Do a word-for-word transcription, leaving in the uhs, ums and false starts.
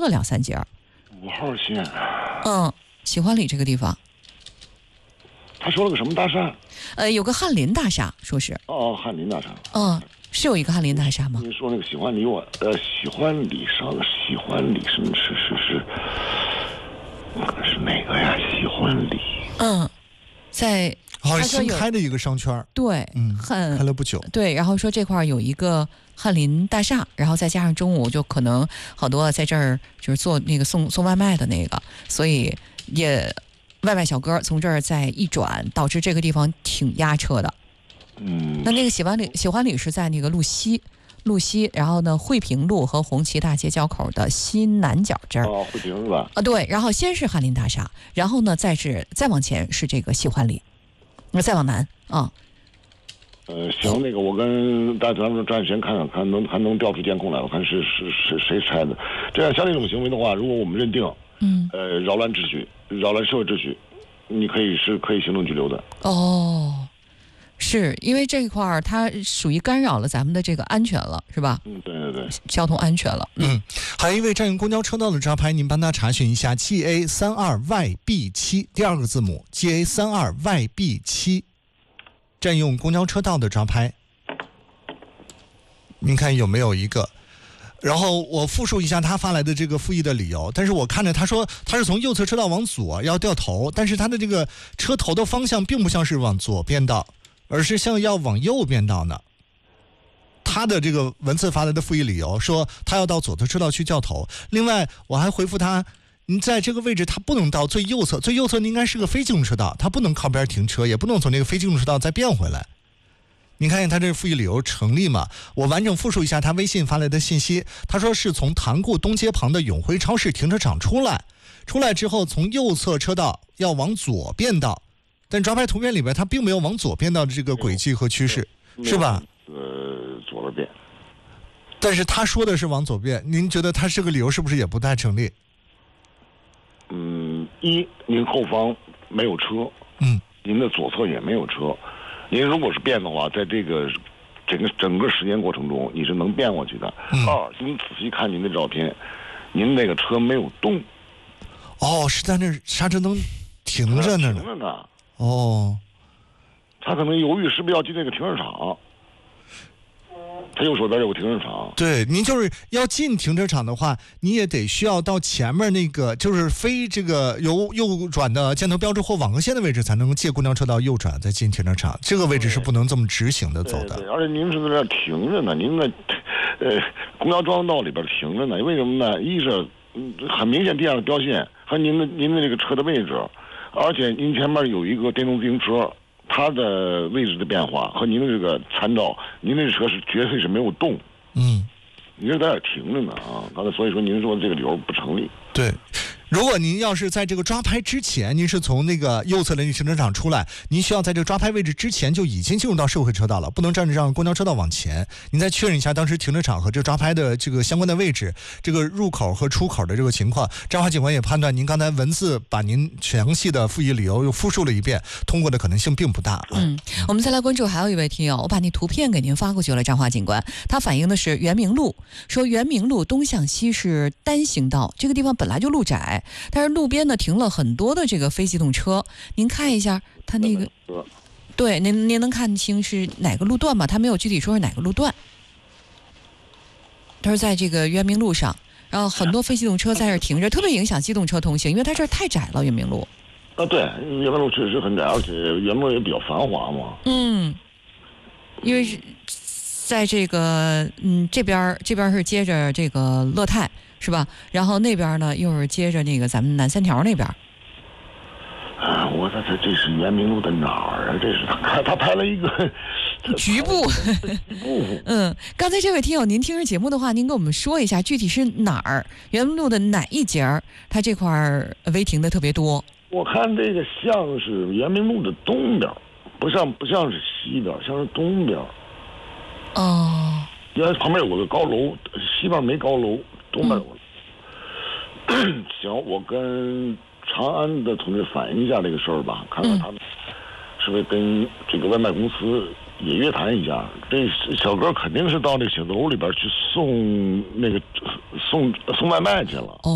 了两三节。 五号线。 嗯，喜欢里这个地方。 他说了个什么大厦？ 呃，有个翰林大厦，说是。 哦，翰林大厦。 嗯，是有一个翰林大厦吗？ 您说那个喜欢里，我呃，喜欢里上喜欢里是是是是，是哪个呀？喜欢里。 嗯，在好像新开的一个商圈。 对， 嗯， 很开了不久。 对，然后说这块有一个翰林大厦，然后再加上中午就可能好多在这儿就是做那个送送外卖的那个，所以也。外卖小哥从这儿再一转，导致这个地方挺压车的。 嗯， 那那个喜欢里喜欢里是在那个路西，路西，然后呢惠平路和红旗大街交口的西南角这儿。 哦，惠平是吧？ 啊，对，然后先是翰林大厦，然后呢再是再往前是这个喜欢里，那再往南啊。 呃，行，那个我跟大家咱们抓紧时间看看，看能还能调出监控来，我看是是是谁拆的。这样像这种行为的话，如果我们认定， 嗯， 呃，扰乱秩序。扰乱社会秩序，你可以是可以行政拘留的。 哦，是因为这块儿它属于干扰了咱们的这个安全了，是吧？ 嗯，对对对， 交通安全了。 嗯，还有一位占用公交车道的招牌，您帮他查询一下 G A 三二 Y B 七，第二个字母 G A 三二 Y B 七，占用公交车道的招牌，您看有没有一个？然后我复述一下他发来的这个复议的理由，但是我看着他说他是从右侧车道往左要掉头，但是他的这个车头的方向并不像是往左边道，而是像要往右边道呢。他的这个文字发来的复议理由说他要到左侧车道去掉头。另外我还回复他，您在这个位置他不能到最右侧，最右侧应该是个非机动车道，他不能靠边停车，也不能从那个非机动车道再变回来。您看见他这复议理由成立吗？我完整复述一下他微信发来的信息。他说是从塘沽东街旁的永辉超市停车场出来，出来之后从右侧车道要往左变道，但招牌图片里边他并没有往左变道的这个轨迹和趋势，是吧？ 呃，左边变。 但是他说的是往左变，您觉得他这个理由是不是也不太成立？ 嗯，一，您后方没有车， 嗯， 您的左侧也没有车。您如果是变的话，在这个整个整个时间过程中，你是能变过去的。 嗯、 二，您仔细看您的照片，您那个车没有动。 哦，是在那刹车灯停着呢。 停着呢。 哦， 他可能犹豫是不是要进那个停车场。他右手边有个停车场。 对，您就是要进停车场的话，你也得需要到前面那个就是非这个由右转的箭头标志或网格线的位置，才能借公交车道右转再进停车场。这个位置是不能这么直行的走的。 对对，而且您是在这停着呢，您在呃公交专用道里边停着呢。为什么呢？一是嗯很明显地上的标线和您的您的这个车的位置，而且您前面有一个电动自行车。它的位置的变化和您的这个参照，您的车是绝对是没有动， 嗯， 您是在那儿停着呢啊。刚才所以说您说这个理由不成立。 对，如果您要是在这个抓拍之前，您是从那个右侧的停车场出来，您需要在这个抓拍位置之前就已经进入到社会车道了，不能站着让公交车道往前。您再确认一下当时停车场和这个抓拍的这个相关的位置，这个入口和出口的这个情况。张华警官也判断您刚才文字把您详细的复议理由又复述了一遍，通过的可能性并不大。 嗯，我们再来关注还有一位听友，我把那图片给您发过去了。张华警官他反映的是圆明路，说圆明路东向西是单行道，这个地方本来就路窄，但是路边呢停了很多的这个非机动车。您看一下他那个，对，您您能看清是哪个路段吗？他没有具体说是哪个路段。他说在这个圆明路上，然后很多非机动车在这儿停着，特别影响机动车通行，因为它这儿太窄了。圆明路啊，对，圆明路确实很窄，而且圆明路也比较繁华嘛。 嗯，因为是在这个嗯这边这边是接着这个乐泰是吧？然后那边呢又是接着那个咱们南三条那边。 啊，我说这这是圆明路的哪儿啊？这是他他拍了一个局部。嗯，刚才这位听友，您听着节目的话，您跟我们说一下具体是哪儿？圆明路的哪一节儿？它这块儿违停的特别多。 我看这个像是圆明路的东边，不像不像是西边，像是东边。 哦。 因为旁边有个高楼，西边没高楼，东边有。嗯、行，我跟长安的同志反映一下这个事儿吧，看看他们是不是跟这个外卖公司也约谈一下。这小哥肯定是到这个写字楼里边去送那个送送外卖去了。 哦。